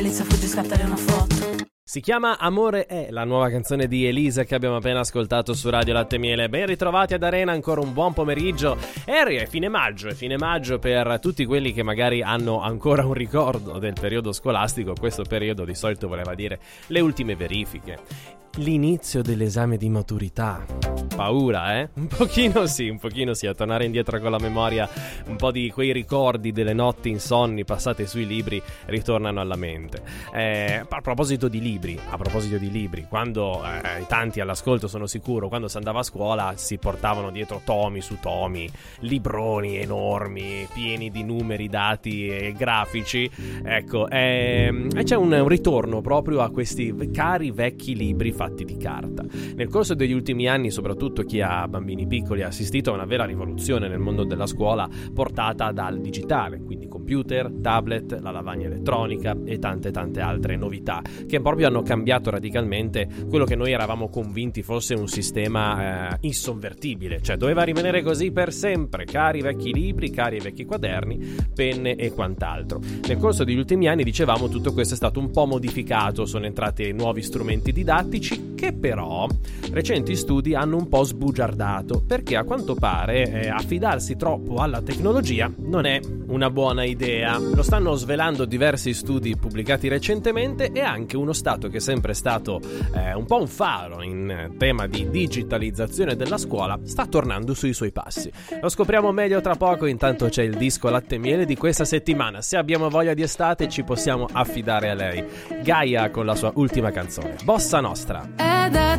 Elisa fugge, scattare una foto. Si chiama Amore è, la nuova canzone di Elisa che abbiamo appena ascoltato su Radio Latte Miele. Ben ritrovati ad Arena, ancora un buon pomeriggio. È fine maggio per tutti quelli che magari hanno ancora un ricordo del periodo scolastico. Questo periodo di solito voleva dire le ultime verifiche, l'inizio dell'esame di maturità. Paura, eh? Un pochino sì, a tornare indietro con la memoria, un po' di quei ricordi delle notti insonni passate sui libri ritornano alla mente. A proposito di libri, quando tanti all'ascolto sono sicuro, quando si andava a scuola si portavano dietro tomi su tomi, libroni enormi, pieni di numeri, dati e grafici. Ecco, e c'è un ritorno proprio a questi cari vecchi libri fatti di carta. Nel corso degli ultimi anni, soprattutto chi ha bambini piccoli, ha assistito a una vera rivoluzione nel mondo della scuola portata dal digitale, quindi computer, tablet, la lavagna elettronica e tante altre novità che proprio hanno cambiato radicalmente quello che noi eravamo convinti fosse un sistema insonvertibile, cioè doveva rimanere così per sempre, cari vecchi libri, cari vecchi quaderni, penne e quant'altro. Nel corso degli ultimi anni, dicevamo, tutto questo è stato un po' modificato, sono entrati nuovi strumenti didattici che però recenti studi hanno un po' sbugiardato, perché a quanto pare affidarsi troppo alla tecnologia non è una buona idea. Lo stanno svelando diversi studi pubblicati recentemente, e anche uno Stato che è sempre stato un po' un faro in tema di digitalizzazione della scuola sta tornando sui suoi passi. Lo scopriamo meglio tra poco, intanto c'è il disco Latte Miele di questa settimana. Se abbiamo voglia di estate ci possiamo affidare a lei. Gaia con la sua ultima canzone, Bossa Nostra. È da